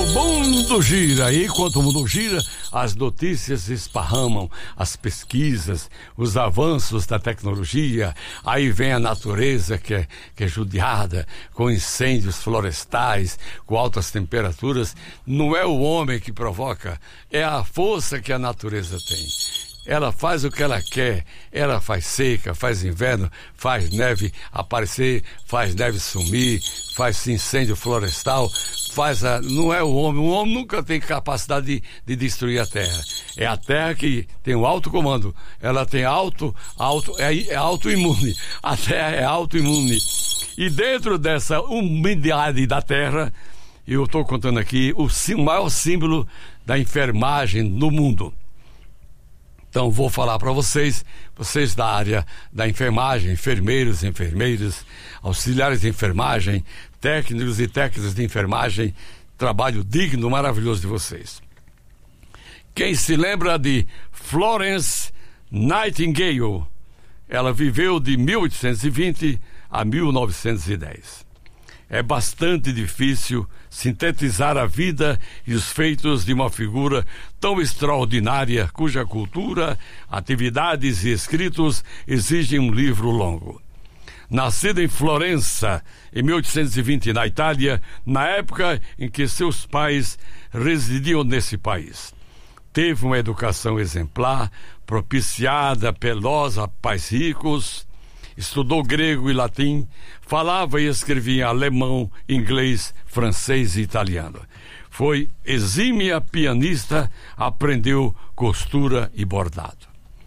mundo gira, e enquanto o mundo gira, as notícias esparramam, as pesquisas, os avanços da tecnologia. Aí vem a natureza que é judiada, com incêndios florestais, com altas temperaturas. Não é o homem que provoca, é a força que a natureza tem. Ela faz o que ela quer, ela faz seca, faz inverno, faz neve aparecer, faz neve sumir, faz incêndio florestal, não é o homem nunca tem capacidade de destruir a terra. É a terra que tem o alto comando, ela tem é autoimune, a terra é autoimune. E dentro dessa umidade da terra, eu estou contando aqui o maior símbolo da enfermagem no mundo. Então vou falar para vocês da área da enfermagem, enfermeiros, enfermeiras, auxiliares de enfermagem, técnicos e técnicas de enfermagem, trabalho digno, maravilhoso de vocês. Quem se lembra de Florence Nightingale? Ela viveu de 1820 a 1910. É bastante difícil sintetizar a vida e os feitos de uma figura tão extraordinária, cuja cultura, atividades e escritos exigem um livro longo. Nascida em Florença, em 1820, na Itália, na época em que seus pais residiam nesse país. Teve uma educação exemplar, propiciada pelos pais ricos. Estudou grego e latim, falava e escrevia alemão, inglês, francês e italiano. Foi exímia pianista, aprendeu costura e bordado.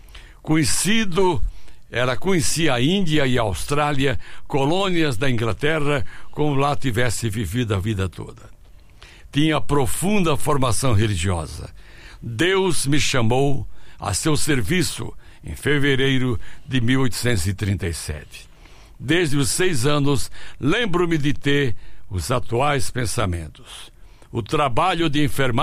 Ela conhecia a Índia e a Austrália, colônias da Inglaterra, como lá tivesse vivido a vida toda. Tinha profunda formação religiosa. Deus me chamou a seu serviço em fevereiro de 1837. Desde os 6 anos, lembro-me de ter os atuais pensamentos. O trabalho de enfermagem